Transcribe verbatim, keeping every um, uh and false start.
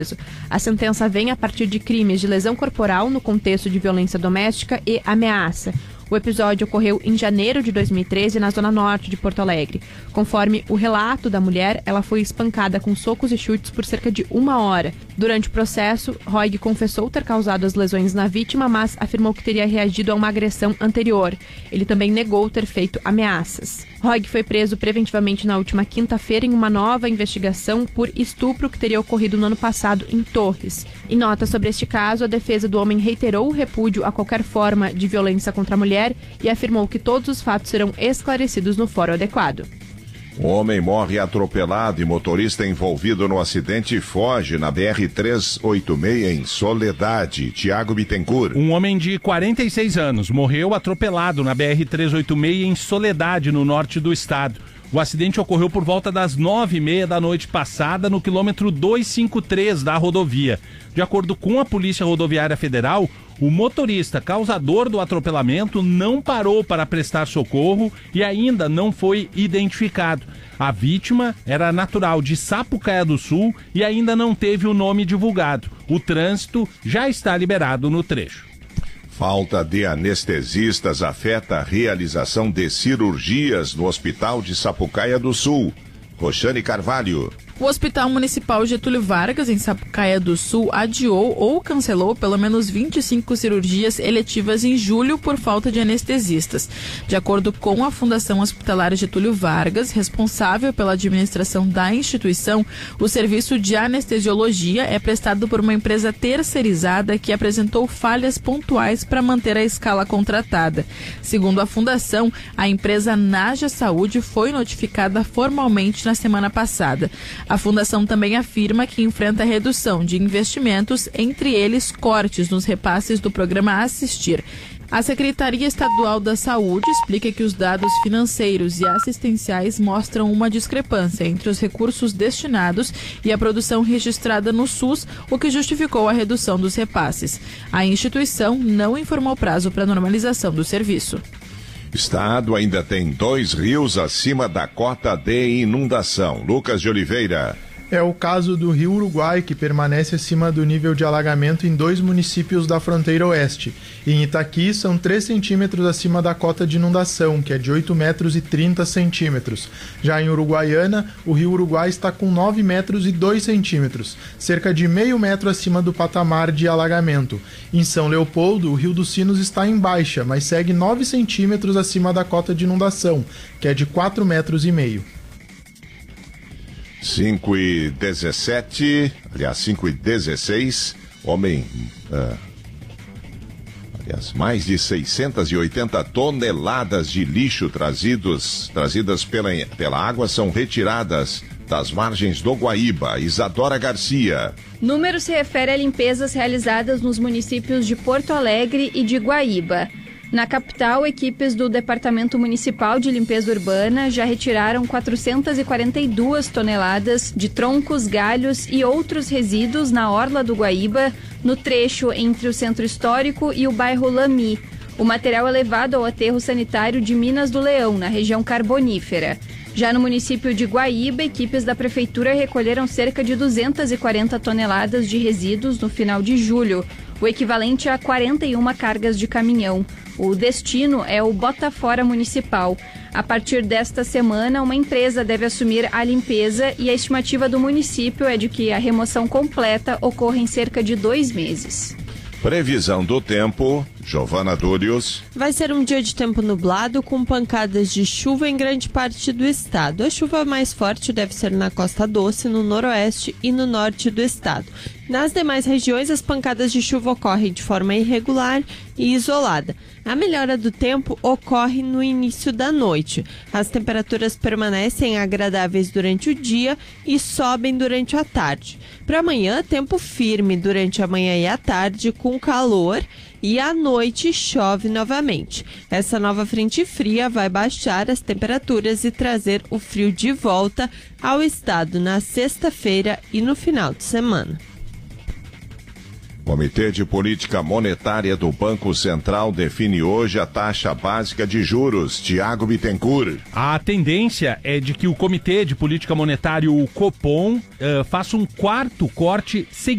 A sentença vem a partir de crimes de lesão corporal no contexto de violência doméstica e ameaça. O episódio ocorreu em janeiro de dois mil e treze, na zona norte de Porto Alegre. Conforme o relato da mulher, ela foi espancada com socos e chutes por cerca de uma hora. Durante o processo, Roig confessou ter causado as lesões na vítima, mas afirmou que teria reagido a uma agressão anterior. Ele também negou ter feito ameaças. Roig foi preso preventivamente na última quinta-feira em uma nova investigação por estupro que teria ocorrido no ano passado em Torres. Em nota sobre este caso, a defesa do homem reiterou o repúdio a qualquer forma de violência contra a mulher e afirmou que todos os fatos serão esclarecidos no fórum adequado. Um homem morre atropelado e motorista envolvido no acidente foge na B R trezentos e oitenta e seis em Soledade. Tiago Bittencourt. Um homem de quarenta e seis anos morreu atropelado na B R trezentos e oitenta e seis em Soledade, no norte do estado. O acidente ocorreu por volta das nove e meia da noite passada no quilômetro duzentos e cinquenta e três da rodovia. De acordo com a Polícia Rodoviária Federal, o motorista causador do atropelamento não parou para prestar socorro e ainda não foi identificado. A vítima era natural de Sapucaia do Sul e ainda não teve o nome divulgado. O trânsito já está liberado no trecho. Falta de anestesistas afeta a realização de cirurgias no Hospital de Sapucaia do Sul. Roxane Carvalho. O Hospital Municipal Getúlio Vargas, em Sapucaia do Sul, adiou ou cancelou pelo menos vinte e cinco cirurgias eletivas em julho por falta de anestesistas. De acordo com a Fundação Hospitalar Getúlio Vargas, responsável pela administração da instituição, o serviço de anestesiologia é prestado por uma empresa terceirizada que apresentou falhas pontuais para manter a escala contratada. Segundo a Fundação, a empresa Naja Saúde foi notificada formalmente na semana passada. A Fundação também afirma que enfrenta redução de investimentos, entre eles cortes nos repasses do programa Assistir. A Secretaria Estadual da Saúde explica que os dados financeiros e assistenciais mostram uma discrepância entre os recursos destinados e a produção registrada no SUS, o que justificou a redução dos repasses. A instituição não informou prazo para normalização do serviço. O estado ainda tem dois rios acima da cota de inundação. Lucas de Oliveira. É o caso do Rio Uruguai, que permanece acima do nível de alagamento em dois municípios da fronteira oeste. Em Itaqui, são três centímetros acima da cota de inundação, que é de oito metros e trinta centímetros. Já em Uruguaiana, o Rio Uruguai está com nove metros e dois centímetros, cerca de meio metro acima do patamar de alagamento. Em São Leopoldo, o Rio dos Sinos está em baixa, mas segue nove centímetros acima da cota de inundação, que é de quatro metros e meio. cinco e dezessete, aliás, cinco e dezesseis, homem, uh, aliás, mais de seiscentas e oitenta toneladas de lixo trazidos, trazidas pela, pela água são retiradas das margens do Guaíba. Isadora Garcia. Número se refere a limpezas realizadas nos municípios de Porto Alegre e de Guaíba. Na capital, equipes do Departamento Municipal de Limpeza Urbana já retiraram quatrocentas e quarenta e duas toneladas de troncos, galhos e outros resíduos na orla do Guaíba, no trecho entre o Centro Histórico e o bairro Lami. O material é levado ao aterro sanitário de Minas do Leão, na região carbonífera. Já no município de Guaíba, equipes da prefeitura recolheram cerca de duzentas e quarenta toneladas de resíduos no final de julho, o equivalente a quarenta e uma cargas de caminhão. O destino é o Botafora Municipal. A partir desta semana, uma empresa deve assumir a limpeza e a estimativa do município é de que a remoção completa ocorra em cerca de dois meses. Previsão do tempo, Giovana Dúrios. Vai ser um dia de tempo nublado com pancadas de chuva em grande parte do estado. A chuva mais forte deve ser na Costa Doce, no noroeste e no norte do estado. Nas demais regiões, as pancadas de chuva ocorrem de forma irregular e isolada. A melhora do tempo ocorre no início da noite. As temperaturas permanecem agradáveis durante o dia e sobem durante a tarde. Para amanhã, tempo firme durante a manhã e a tarde, com calor, e à noite chove novamente. Essa nova frente fria vai baixar as temperaturas e trazer o frio de volta ao estado na sexta-feira e no final de semana. Comitê de Política Monetária do Banco Central define hoje a taxa básica de juros. Tiago Bittencourt. A tendência é de que o Comitê de Política Monetária, o Copom, uh, faça um quarto corte seguido